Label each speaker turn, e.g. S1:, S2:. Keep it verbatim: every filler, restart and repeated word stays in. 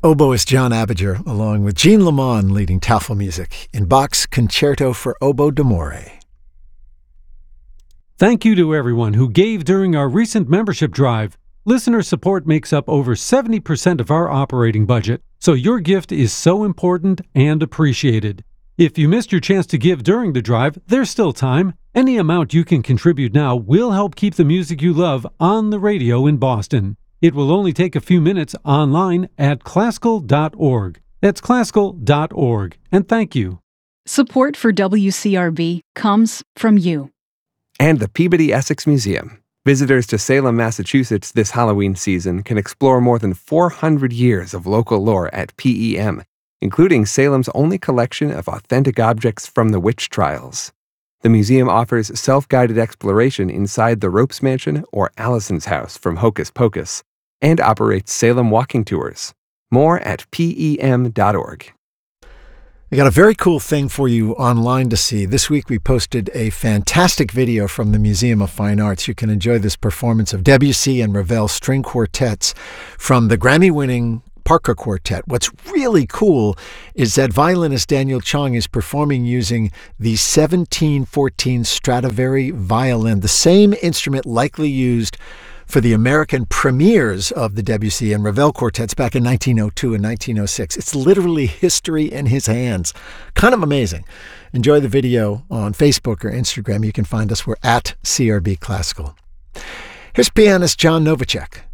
S1: Oboist John Abinger, along with Jean Lamont leading Tafelmusik in Bach's Concerto for Oboe d'Amore.
S2: Thank you to everyone who gave during our recent membership drive. Listener support makes up over seventy percent of our operating budget, so your gift is so important and appreciated. If you missed your chance to give during the drive, there's still time. Any amount you can contribute now will help keep the music you love on the radio in Boston. It will only take a few minutes online at classical dot org. That's classical dot org. And thank you.
S3: Support for W C R B comes from you.
S4: And the Peabody Essex Museum. Visitors to Salem, Massachusetts this Halloween season can explore more than four hundred years of local lore at P E M, including Salem's only collection of authentic objects from the witch trials. The museum offers self-guided exploration inside the Ropes Mansion or Allison's house from Hocus Pocus, and operates Salem walking tours. More at P E M dot org.
S1: We got a very cool thing for you online to see. This week we posted a fantastic video from the Museum of Fine Arts. You can enjoy this performance of Debussy and Ravel string quartets from the Grammy-winning Parker Quartet. What's really cool is that violinist Daniel Chong is performing using the seventeen fourteen Stradivari violin, the same instrument likely used for the American premieres of the Debussy and Ravel quartets back in nineteen oh two and nineteen oh six. It's literally history in his hands. Kind of amazing. Enjoy the video on Facebook or Instagram. You can find us. We're at C R B Classical. Here's pianist John Novacek.